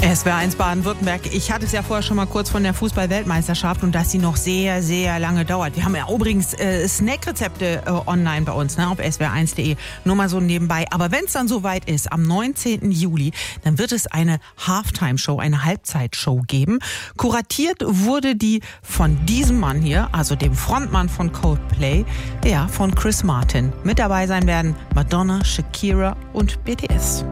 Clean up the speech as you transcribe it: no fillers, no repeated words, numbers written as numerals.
SWR1 Baden-Württemberg. Ich hatte es ja vorher schon mal kurz von der Fußball-Weltmeisterschaft und dass sie noch sehr, sehr lange dauert. Wir haben ja übrigens Snackrezepte online bei uns, auf swr1.de. Nur mal so nebenbei. Aber wenn es dann soweit ist, am 19. Juli, dann wird es eine Halftime-Show, eine Halbzeitshow geben. Kuratiert wurde die von diesem Mann hier, also dem Frontmann von Coldplay, von Chris Martin. Mit dabei sein werden Madonna, Shakira und BTS.